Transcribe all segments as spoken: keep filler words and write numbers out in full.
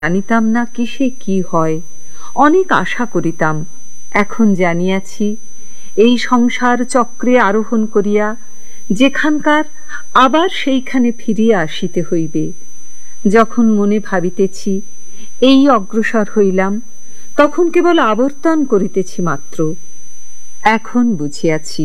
জানিতাম না কিসে কি হয়, অনেক আশা করিতাম। এখন জানিয়াছি এই সংসার চক্রে আরোহণ করিয়া যেখানকার আবার সেইখানে ফিরিয়া আসিতে হইবে। যখন মনে ভাবিতেছি এই অগ্রসর হইলাম, তখন কেবল আবর্তন করিতেছি মাত্র। এখন বুঝিয়াছি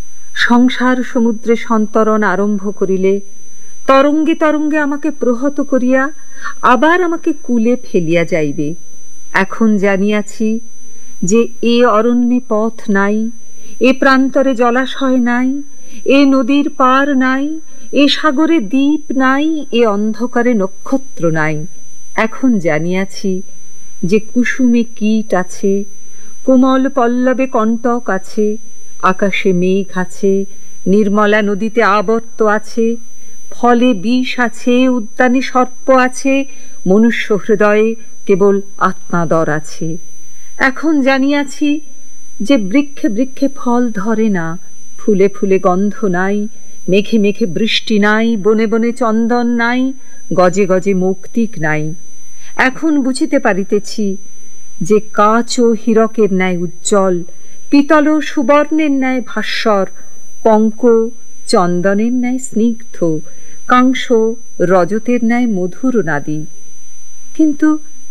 সংসার সমুদ্রে সন্তরণ আরম্ভ করিলে তরঙ্গে তরঙ্গে আমাকে প্রহত করিয়া আবার আমাকে কূলে ফেলিয়া যাইবে। এখন জানিয়াছি যে এ অরণ্যে পথ নাই, এ প্রান্তরে জলাশয় নাই, এ নদীর পার নাই, এ সাগরে দ্বীপ নাই, এ অন্ধকারে নক্ষত্র নাই। এখন জানিয়াছি যে কুসুমে কীট আছে, কোমল পল্লবে কণ্টক আছে, আকাশে মেঘ আছে, নির্মলা নদীতে আবর্ত আছে, ফলে বিষ আছে, উদ্যানে সর্প আছে, মনুষ্য হৃদয়ে কেবল আত্মাদর আছে। এখন জানিয়াছি যে বৃক্ষে বৃক্ষে ফল ধরে না, ফুলে ফুলে গন্ধ নাই, মেঘে মেঘে বৃষ্টি নাই, বনে বনে চন্দন নাই, গজে গজে মৌক্তিক নাই। এখন বুঝিতে পারিতেছি যে কাচ ও হীরকের ন্যায় উজ্জ্বল, পিতল ও সুবর্ণের ন্যায় ভাস্বর, পঙ্ক চন্দনের ন্যায় স্নিগ্ধ, কাংস রজতের ন্যায় মধুর নাদী। কিন্তু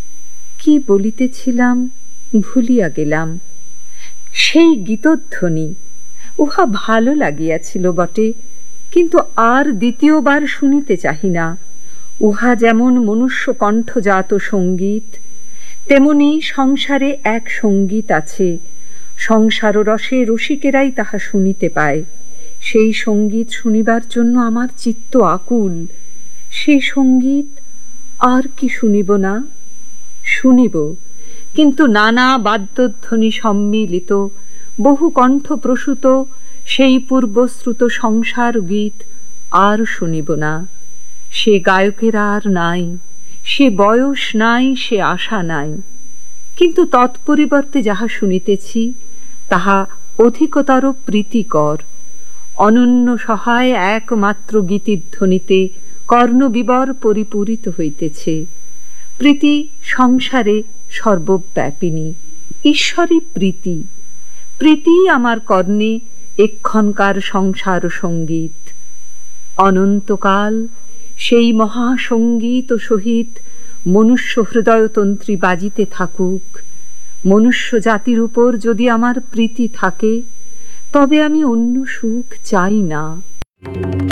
কি বলিতেছিলাম ভুলিয়া গেলাম। সেই গীতধ্বনি উহা ভালো লাগিয়াছিল বটে, কিন্তু আর দ্বিতীয়বার শুনিতে চাহি না। উহা যেমন মনুষ্য কণ্ঠজাত সঙ্গীত, তেমনি সংসারে এক সঙ্গীত আছে। সংসার রসে রসিকেরাই তাহা শুনিতে পায়। সেই সঙ্গীত শুনিবার জন্য আমার চিত্ত আকুল। সেই সঙ্গীত আর কি শুনিব না? শুনিব, কিন্তু নানা বাদ্যধ্বনি সম্মিলিত, বহু কণ্ঠ প্রসূত সেই পূর্বশ্রুত সংসার গীত আর শুনিব না। সে গায়কের আর নাই, সে বয়স নাই, সে আশা নাই। কিন্তু তৎপরিবর্তে যাহা শুনিতেছি তাহা অধিকতর প্রীতিকর। অনন্য সহায় একমাত্র গীতির ধ্বনিতে কর্ণবিবর পরিপূরিত হইতেছে। প্রীতি সংসারে সর্বব্যাপিনী, ঈশ্বরী প্রীতি। প্রীতি আমার কর্ণে এক্ষণকার সংসার সঙ্গীত। অনন্তকাল সেই মহাসঙ্গীত ও সহিত মনুষ্য হৃদয়তন্ত্রী বাজিতে থাকুক। মনুষ্য জাতির উপর যদি আমার প্রীতি থাকে, তবে আমি অন্য সুখ চাই না।